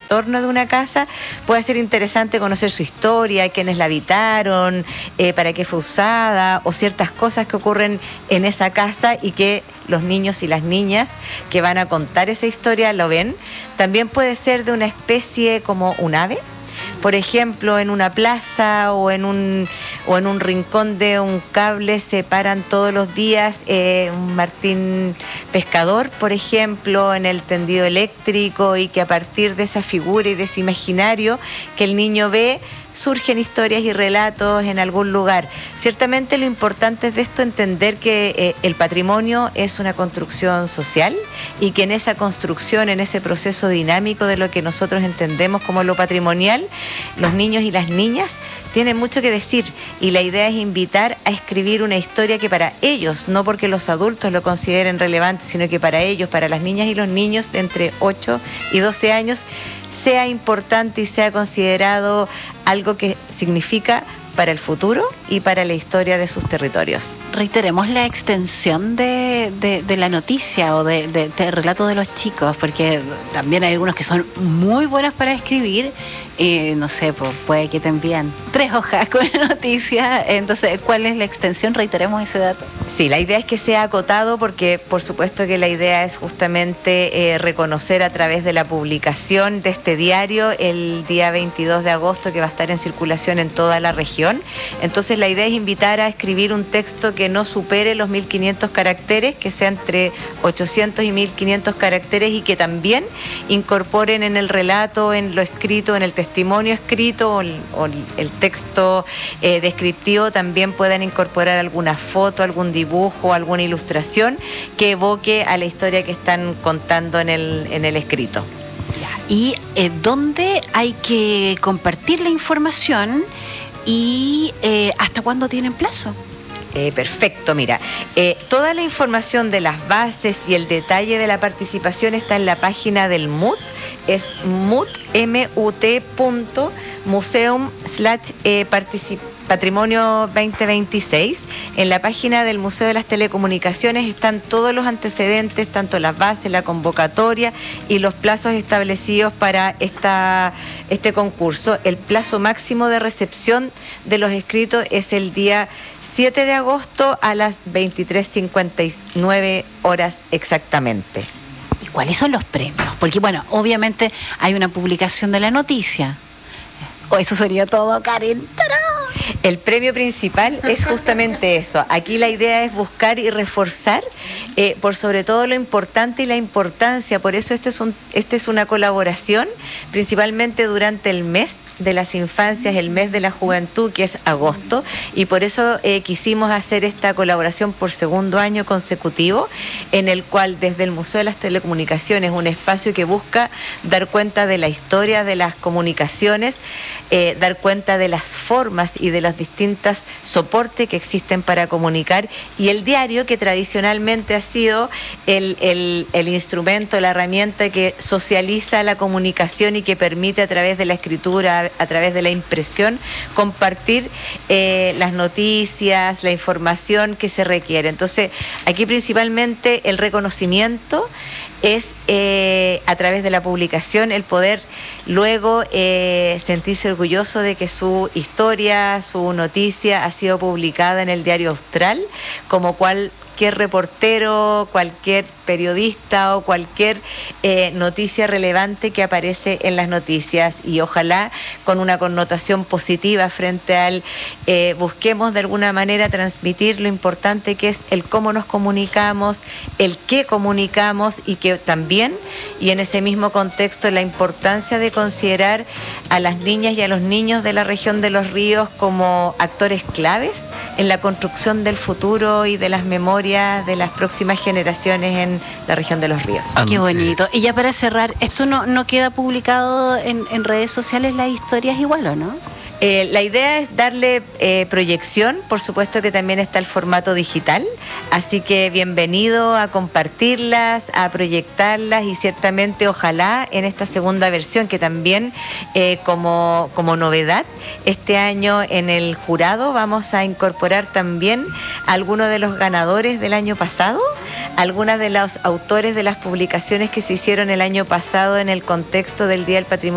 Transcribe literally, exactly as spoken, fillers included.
entorno de una casa, puede ser interesante conocer su historia, quiénes la habitaron, eh, para qué fue usada, o ciertas cosas que ocurren en esa casa y que los niños y las niñas que van a contar esa historia lo ven. También puede ser de una especie como un ave. Por ejemplo, en una plaza o en un, o en un rincón de un cable se paran todos los días eh, un martín pescador, por ejemplo, en el tendido eléctrico, y que a partir de esa figura y de ese imaginario que el niño ve, surgen historias y relatos en algún lugar. Ciertamente lo importante es de esto entender que eh, el patrimonio es una construcción social y que en esa construcción, en ese proceso dinámico de lo que nosotros entendemos como lo patrimonial, los niños y las niñas tienen mucho que decir, y la idea es invitar a escribir una historia que para ellos, no porque los adultos lo consideren relevante, sino que para ellos, para las niñas y los niños de entre ocho y doce años, sea importante y sea considerado algo que significa para el futuro y para la historia de sus territorios. Reiteremos la extensión de, de, de la noticia o de, de, de relato de los chicos, porque también hay algunos que son muy buenos para escribir y no sé, pues puede que te envían tres hojas con la noticia. Entonces, ¿cuál es la extensión? Reiteremos ese dato. Sí, la idea es que sea acotado, porque por supuesto que la idea es justamente eh, reconocer a través de la publicación de este diario el día veintidós de agosto, que va a estar en circulación en toda la región. Entonces la idea es invitar a escribir un texto que no supere los mil quinientos caracteres, que sea entre ochocientos y mil quinientos caracteres, y que también incorporen en el relato, en lo escrito, en el testimonio escrito o el, o el texto eh, descriptivo, también puedan incorporar alguna foto, algún dibujo, alguna ilustración que evoque a la historia que están contando en el, en el escrito. ¿Y eh, dónde hay que compartir la información y eh, hasta cuándo tienen plazo? Eh, perfecto, mira, eh, toda la información de las bases y el detalle de la participación está en la página del M U T, es mut, M-U-T punto museum slash patrimonio veinte veintiséis. En la página del Museo de las Telecomunicaciones están todos los antecedentes, tanto las bases, la convocatoria y los plazos establecidos para esta, este concurso. El plazo máximo de recepción de los escritos es el día siete de agosto a las veintitrés cincuenta y nueve horas exactamente. ¿Y cuáles son los premios? Porque, bueno, obviamente hay una publicación de la noticia. O eso sería todo, Karen. ¡Tarán! El premio principal es justamente eso. Aquí la idea es buscar y reforzar eh, por sobre todo lo importante y la importancia. Por eso este es un, este es una colaboración principalmente durante el mes de las infancias, el mes de la juventud, que es agosto, y por eso eh, quisimos hacer esta colaboración por segundo año consecutivo, en el cual desde el Museo de las Telecomunicaciones, un espacio que busca dar cuenta de la historia de las comunicaciones, eh, dar cuenta de las formas y de los distintos soportes que existen para comunicar, y el diario, que tradicionalmente ha sido el, el, el instrumento, la herramienta que socializa la comunicación y que permite a través de la escritura, a través de la impresión, compartir eh, las noticias, la información que se requiere. Entonces, aquí principalmente el reconocimiento es eh, a través de la publicación, el poder luego eh, sentirse orgulloso de que su historia, su noticia ha sido publicada en el Diario Austral, como cualquier reportero, cualquier periodista o cualquier eh, noticia relevante que aparece en las noticias, y ojalá con una connotación positiva frente al eh, busquemos de alguna manera transmitir lo importante que es el cómo nos comunicamos, el qué comunicamos, y que también, y en ese mismo contexto, la importancia de considerar a las niñas y a los niños de la región de Los Ríos como actores claves en la construcción del futuro y de las memorias de las próximas generaciones en la región de Los Ríos. Qué bonito. Y ya para cerrar, ¿esto no, no queda publicado en, en redes sociales, las historias igual, o no? Eh, la idea es darle eh, proyección, por supuesto que también está el formato digital, así que bienvenido a compartirlas, a proyectarlas, y ciertamente ojalá en esta segunda versión, que también eh, como, como novedad, este año en el jurado vamos a incorporar también a algunos de los ganadores del año pasado, algunas de los autores de las publicaciones que se hicieron el año pasado en el contexto del Día del Patrimonio